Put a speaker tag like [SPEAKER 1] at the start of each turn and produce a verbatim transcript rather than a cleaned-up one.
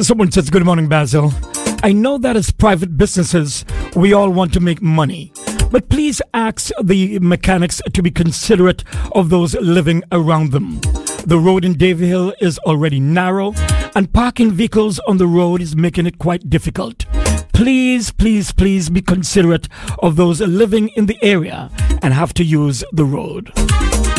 [SPEAKER 1] Someone says, good morning, Basil. I know that as private businesses, we all want to make money. But please ask the mechanics to be considerate of those living around them. The road in Davyhill is already narrow, and parking vehicles on the road is making it quite difficult. Please, please, please be considerate of those living in the area and have to use the road.